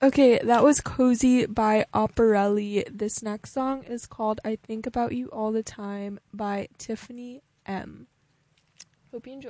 Okay, that was Cozy by Operelli. This next song is called I Think About You All the Time by Tiffany M. Hope you enjoy.